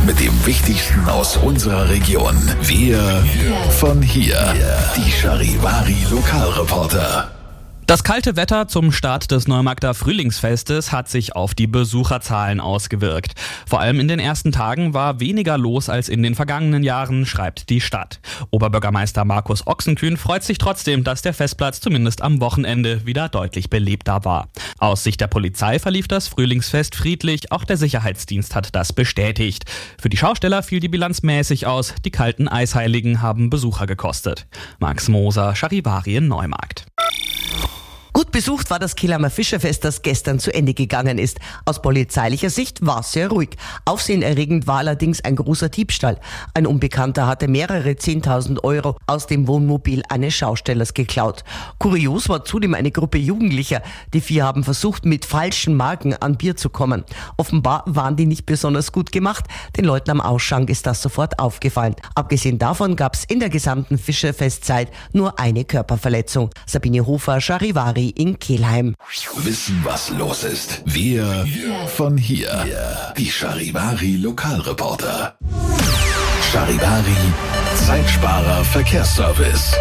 mit dem Wichtigsten aus unserer Region. Wir von hier. Die Charivari Lokalreporter. Das kalte Wetter zum Start des Neumarkter Frühlingsfestes hat sich auf die Besucherzahlen ausgewirkt. Vor allem in den ersten Tagen war weniger los als in den vergangenen Jahren, schreibt die Stadt. Oberbürgermeister Markus Ochsenkühn freut sich trotzdem, dass der Festplatz zumindest am Wochenende wieder deutlich belebter war. Aus Sicht der Polizei verlief das Frühlingsfest friedlich, auch der Sicherheitsdienst hat das bestätigt. Für die Schausteller fiel die Bilanz mäßig aus, die kalten Eisheiligen haben Besucher gekostet. Max Moser, Charivari in Neumarkt. Gut besucht war das Kielheimer Fischerfest, das gestern zu Ende gegangen ist. Aus polizeilicher Sicht war es sehr ruhig. Aufsehenerregend war allerdings ein großer Diebstahl. Ein Unbekannter hatte mehrere 10.000 Euro aus dem Wohnmobil eines Schaustellers geklaut. Kurios war zudem eine Gruppe Jugendlicher. Die 4 haben versucht, mit falschen Marken an Bier zu kommen. Offenbar waren die nicht besonders gut gemacht. Den Leuten am Ausschank ist das sofort aufgefallen. Abgesehen davon gab es in der gesamten Fischerfestzeit nur eine Körperverletzung. Sabine Hofer, Charivari in Kelheim. Wissen, was los ist. Wir von hier. Die Charivari Lokalreporter. Charivari Zeitsparer Verkehrsservice.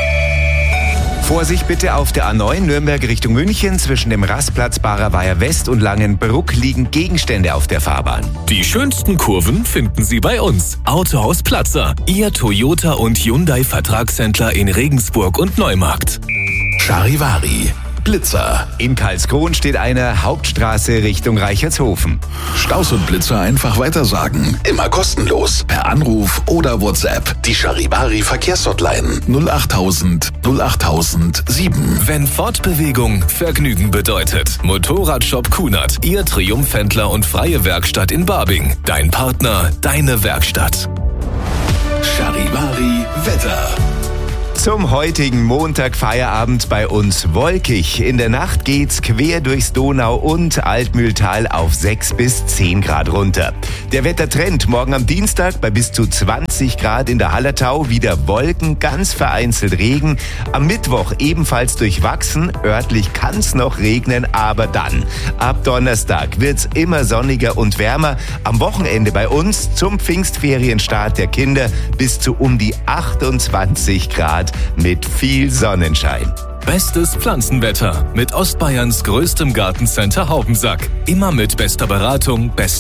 Vorsicht bitte auf der A9 Nürnberg Richtung München. Zwischen dem Rastplatz Barer West und Langenbruck liegen Gegenstände auf der Fahrbahn. Die schönsten Kurven finden Sie bei uns. Autohaus Platzer, Ihr Toyota und Hyundai Vertragshändler in Regensburg und Neumarkt. Charivari Blitzer. In Karlskron steht eine Hauptstraße Richtung Reichertshofen. Staus und Blitzer einfach weitersagen. Immer kostenlos. Per Anruf oder WhatsApp. Die Charivari Verkehrshotline 08000 08007. Wenn Fortbewegung Vergnügen bedeutet. Motorradshop Kunert, Ihr Triumphhändler und freie Werkstatt in Barbing. Dein Partner, deine Werkstatt. Charivari Wetter. Zum heutigen Montag Feierabend bei uns wolkig. In der Nacht geht's quer durchs Donau- und Altmühltal auf 6 bis 10 Grad runter. Der Wettertrend morgen am Dienstag bei bis zu 20 Grad in der Hallertau, wieder Wolken, ganz vereinzelt Regen. Am Mittwoch ebenfalls durchwachsen, örtlich kann's noch regnen, aber dann. Ab Donnerstag wird's immer sonniger und wärmer. Am Wochenende bei uns zum Pfingstferienstart der Kinder bis zu um die 28 Grad. Mit viel Sonnenschein. Bestes Pflanzenwetter mit Ostbayerns größtem Gartencenter Haubensack. Immer mit bester Beratung,